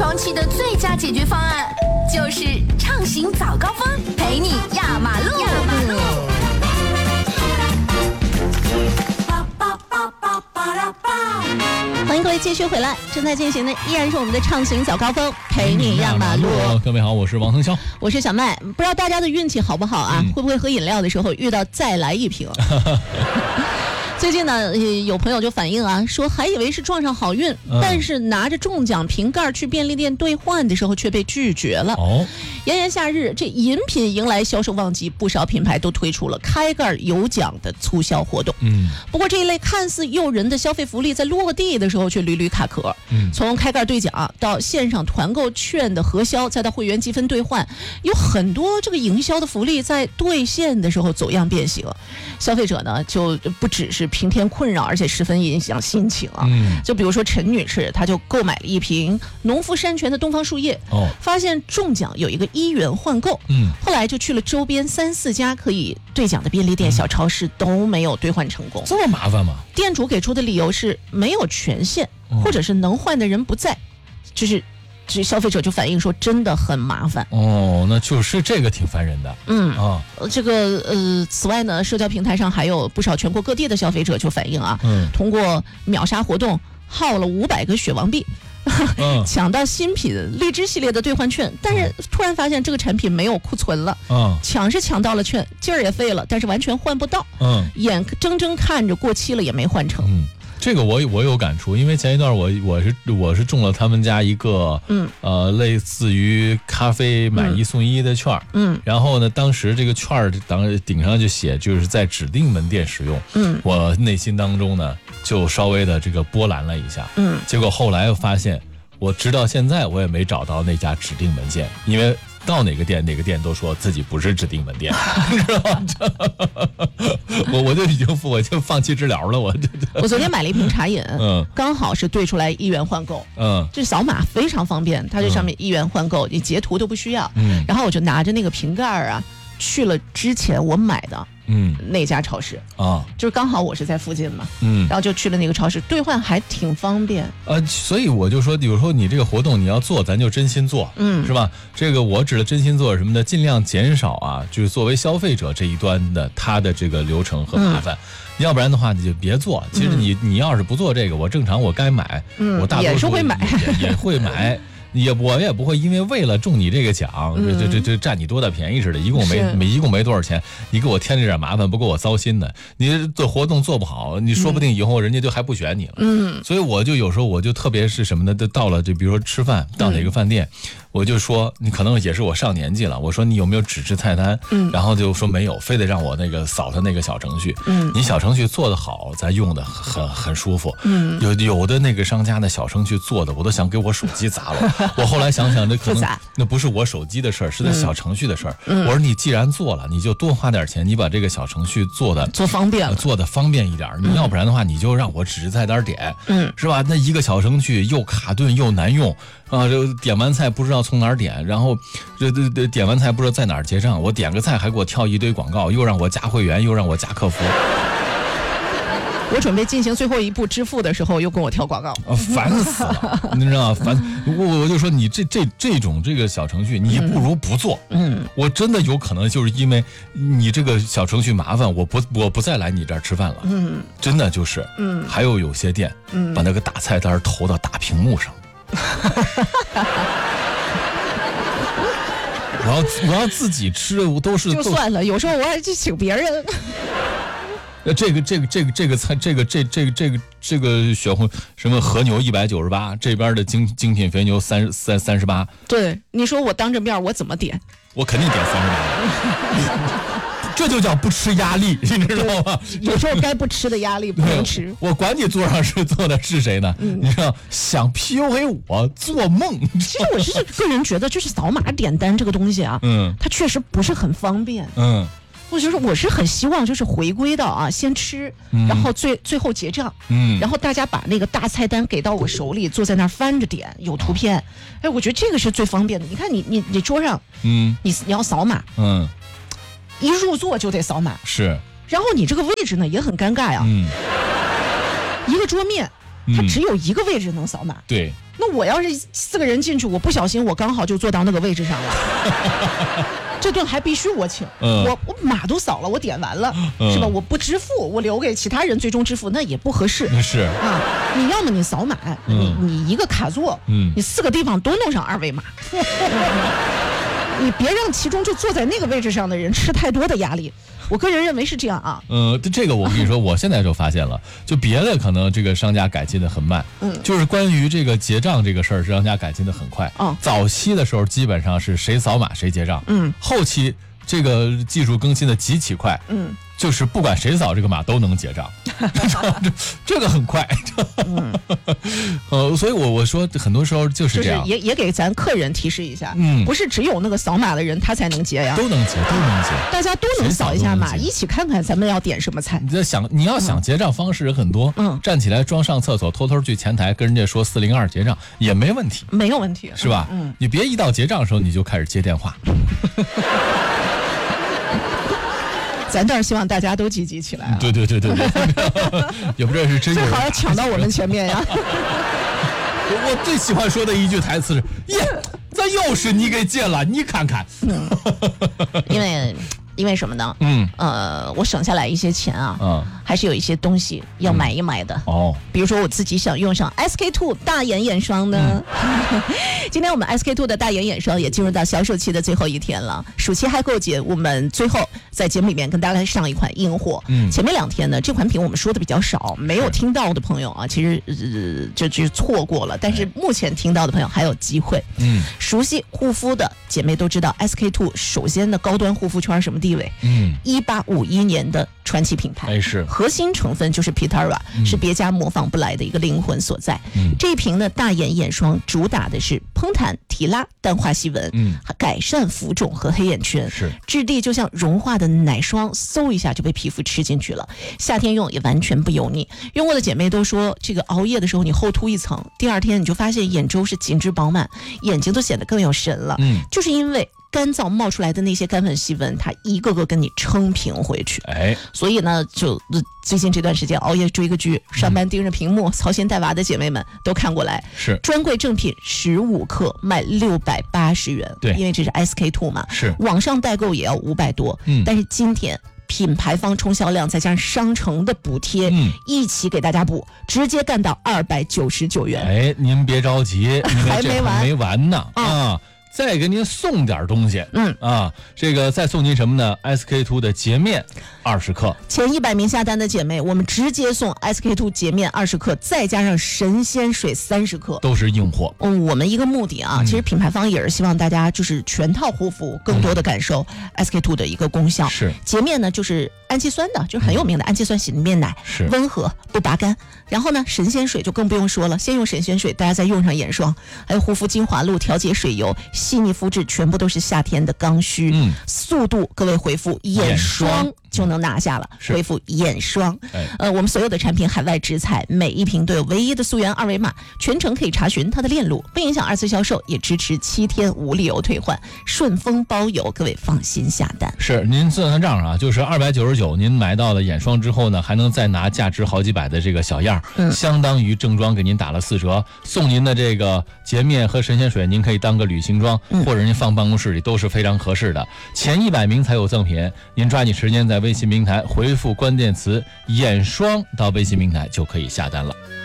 放弃的最佳解决方案，就是畅行早高峰，陪你压马路。 欢迎各位继续回来，正在进行的依然是我们的畅行早高峰，陪你压马路。 各位好，我是王腾霄， 我是小麦。不知道大家的运气好不好啊？会不会喝饮料的时候遇到再来一瓶？最近呢，有朋友就反映啊，说还以为是撞上好运，但是拿着中奖瓶盖去便利店兑换的时候却被拒绝了。炎炎夏日，这饮品迎来销售旺季，不少品牌都推出了开盖有奖的促销活动。不过这一类看似诱人的消费福利，在落地的时候却屡屡卡壳。从开盖兑奖到线上团购券的核销，再到会员积分兑换，有很多这个营销的福利在兑现的时候走样变形，消费者呢就不只是平添困扰，而且十分影响心情啊。就比如说陈女士，她就购买了一瓶农夫山泉的东方树叶，发现中奖有一个1元换购，后来就去了周边3、4家可以兑奖的便利店、小超市，都没有兑换成功。 这么麻烦吗？ 店主给出的理由是没有权限，或者是能换的人不在，就是消费者就反映说真的很麻烦。 那就是这个挺烦人的。 这个此外呢，社交平台上还有不少全国各地的消费者就反映啊，通过秒杀活动耗了500个血王币。抢到新品荔枝系列的兑换券，但是突然发现这个产品没有库存了。抢是抢到了券，劲儿也费了，但是完全换不到。眼睁睁看着过期了也没换成。 这个我有感触，因为前一段我是中了他们家一个类似于咖啡买1送1的券。然后呢，当时这个券顶上就写就是在指定门店使用。我内心当中呢就稍微的这个波澜了一下。结果后来又发现，我直到现在我也没找到那家指定门店，因为到哪个店都说自己不是指定门店，你知道吗？我就放弃治疗了。我昨天买了一瓶茶饮，刚好是兑出来1元换购，这扫码非常方便，它这上面1元换购，你截图都不需要。然后我就拿着那个瓶盖啊，去了之前我买的那家超市就是刚好我是在附近嘛，然后就去了那个超市兑换，还挺方便。 所以我就说，有时候你这个活动你要做，咱就真心做，是吧？这个我指的真心做什么呢？尽量减少啊，就是作为消费者这一端的他的这个流程和麻烦。要不然的话你就别做。其实你要是不做这个，我正常我该买，我大多数也是会买， 也会买。我也不会因为了中你这个奖，这占你多大便宜似的，一共没多少钱，你给我添这点麻烦，不够我糟心的。你这活动做不好，你说不定以后人家就还不选你了。所以我就有时候我就特别是什么呢？到了这比如说吃饭，到哪个饭店，我就说你可能也是我上年纪了，我说你有没有纸质菜单？然后就说没有，非得让我那个扫他那个小程序。你小程序做得好，咱用的很舒服。有的那个商家的小程序做的，我都想给我手机砸了。我后来想想，这可能那不是我手机的事儿，是在小程序的事儿。我说你既然做了，你就多花点钱，你把这个小程序做方便了，做的方便一点。你要不然的话，你就让我纸质菜单点，是吧？那一个小程序又卡顿又难用啊！这点完菜不知道从哪儿点，然后这点完菜不知道在哪儿结账，我点个菜还给我跳一堆广告，又让我加会员，又让我加客服。 我准备进行最后一步支付的时候，又跟我跳广告， 烦死了，你知道吗？烦！我就说你这种这个小程序，你不如不做。我真的有可能就是因为你这个小程序麻烦，我不再来你这儿吃饭了。真的就是。还有些店，把那个大菜单投到大屏幕上。我要自己吃，都是就算了，有时候我还去请别人。 这个菜，这个血红什么和牛198，这边的精品肥牛38。 对，你说我当着面我怎么点？ 我肯定点38。这就叫不吃压力，你知道吗？ 有时候该不吃的压力不能吃。 我管你坐上坐的是谁呢？你知道，想 PUA 我做梦。 其实我是个人觉得，就是扫码点单这个东西啊，它确实不是很方便。我是很希望就是回归到啊，先吃，然后最后结账，然后大家把那个大菜单给到我手里，坐在那儿翻着点，有图片，我觉得这个是最方便的。你看你桌上，你要扫码，一入座就得扫码， 是， 然后你这个位置呢也很尴尬呀，一个桌面，它只有一个位置能扫码， 对。 那我要是4个人进去，我不小心我刚好就坐到那个位置上了，这顿还必须我请。我码都扫了，我点完了，是吧？我不支付，我留给其他人最终支付，那也不合适。 是啊， 你要么你扫码，你一个卡座，你4个地方都弄上2维码。你别让其中就坐在那个位置上的人吃太多的压力，我个人认为是这样啊。 这个我跟你说，我现在就发现了，就别的可能这个商家改进的很慢，就是关于这个结账这个事儿，商家改进的很快。早期的时候基本上是谁扫码谁结账，后期这个技术更新的极其快，就是不管谁扫这个码都能结账，这个很快。所以我说很多时候就是这样， 就是也给咱客人提示一下，不是只有那个扫码的人他才能结呀， 都能结，大家都能扫一下码，一起看看咱们要点什么菜。 你要想结账方式人很多，站起来装上厕所，偷偷去前台跟人家说402结账也没问题， 没有问题， 是吧？你别一到结账的时候你就开始接电话。 咱倒是希望大家都积极起来啊！ 对，也不知道是真有最好要抢到我们前面呀！ 我最喜欢说的一句台词是：耶，这又是你给借了，你看看。 因为什么呢？我省下来一些钱啊，还是有一些东西要买一买的。比如说我自己想用上 SK2 大眼眼霜呢。今天我们 SK2 的大眼眼霜也进入到销售期的最后一天了，暑期还够节，我们最后在节目里面跟大家上一款硬货。前面2天呢，这款品我们说的比较少，没有听到的朋友啊，其实就错过了。但是目前听到的朋友还有机会。熟悉护肤的姐妹都知道 SK2 首先的高端护肤圈什么地位？1851年的传奇品牌， 是核心成分就是 Pitara，是别家模仿不来的一个灵魂所在。这一瓶的大眼眼霜主打的是蓬弹提拉、淡化细纹，改善浮肿和黑眼圈， 是质地就像融化的奶霜，嗖一下就被皮肤吃进去了。夏天用也完全不油腻，用过的姐妹都说，这个熬夜的时候你厚涂一层，第2天你就发现眼周是紧致饱满，眼睛都显得更有神了。就是因为干燥冒出来的那些干粉细纹，它一个个跟你撑平回去。所以呢，就最近这段时间熬夜追个剧，上班盯着屏幕，操心带娃的姐妹们都看过来。 是专柜正品15克卖680元， 对， 因为这是 SK2 嘛， 是网上代购也要500多。但是今天品牌方冲销量再加上商城的补贴，一起给大家补，直接干到299元。 您别着急， 还没完呢啊！再给您送点东西，这个再送您什么呢 ？SK2 的洁面20克， 前100名下单的姐妹，我们直接送 SK2 洁面20克，再加上神仙水30克， 都是硬货。 我们一个目的啊，其实品牌方也是希望大家就是全套护肤，更多的感受 SK2 的一个功效。 是洁面呢，就是氨基酸的，就是很有名的氨基酸洗面奶， 是温和不拔干。然后呢，神仙水就更不用说了，先用神仙水，大家再用上眼霜，还有护肤精华露、调节水油、细腻肤质，全部都是夏天的刚需。速度，各位回复眼霜就能拿下了，回复眼霜。我们所有的产品海外直采，每一瓶都有唯一的溯源2维码，全程可以查询它的链路，不影响2次销售，也支持7天无理由退换，顺丰包邮，各位放心下单。 是您算算账啊，就是299，您买到了眼霜之后呢，还能再拿价值好几百的这个小样，相当于正装给您打了4折，送您的这个洁面和神仙水，您可以当个旅行装，或者您放办公室里都是非常合适的。前100名才有赠品，您抓紧时间在微信平台回复关键词眼霜到微信平台就可以下单了。